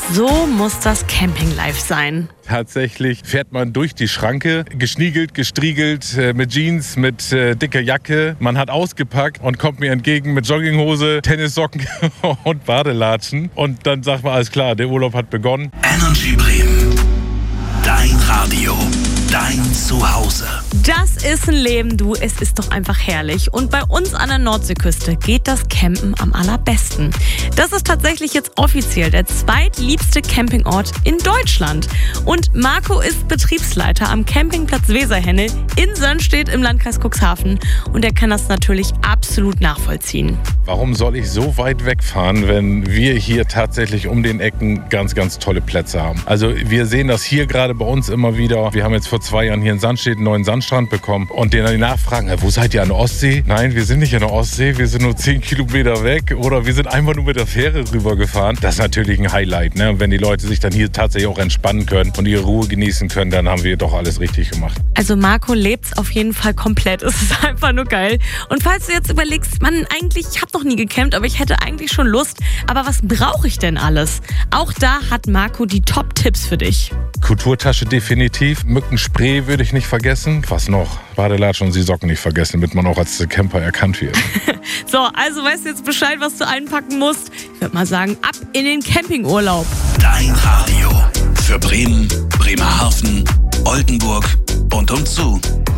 So muss das Campinglife sein. Tatsächlich fährt man durch die Schranke, geschniegelt, gestriegelt, mit Jeans, mit dicker Jacke. Man hat ausgepackt und kommt mir entgegen mit Jogginghose, Tennissocken und Badelatschen. Und dann sagt man, alles klar, der Urlaub hat begonnen. Energy Bremen. Dein Radio. Dein Zuhause. Das ist ein Leben, du. Es ist doch einfach herrlich. Und bei uns an der Nordseeküste geht das Campen am allerbesten. Das ist tatsächlich jetzt offiziell der zweitliebste Campingort in Deutschland. Und Marco ist Betriebsleiter am Campingplatz Weserhenne in Sönnstedt im Landkreis Cuxhaven. Und er kann das natürlich absolut nachvollziehen. Warum soll ich so weit wegfahren, wenn wir hier tatsächlich um den Ecken ganz, ganz tolle Plätze haben? Also wir sehen das hier gerade bei uns immer wieder. Wir haben jetzt vor 2 Jahren hier in Sandstedt einen neuen Sandstrand bekommen und denen dann die nachfragen, wo seid ihr, an der Ostsee? Nein, wir sind nicht an der Ostsee, wir sind nur 10 Kilometer weg oder wir sind einfach nur mit der Fähre rübergefahren. Das ist natürlich ein Highlight, ne? Und wenn die Leute sich dann hier tatsächlich auch entspannen können und ihre Ruhe genießen können, dann haben wir doch alles richtig gemacht. Also Marco lebt's auf jeden Fall komplett. Es ist einfach nur geil. Und falls du jetzt überlegst, Mann, eigentlich, ich habe noch nie gecampt, aber ich hätte eigentlich schon Lust. Aber was brauche ich denn alles? Auch da hat Marco die Top-Tipps für dich. Kulturtasche definitiv. Mückenspray würde ich nicht vergessen. Was noch? Badelatschen und die Socken nicht vergessen, damit man auch als Camper erkannt wird. So, also weißt du jetzt Bescheid, was du einpacken musst? Ich würde mal sagen, ab in den Campingurlaub. Dein Radio. Für Bremen, Bremerhaven, Oldenburg und umzu.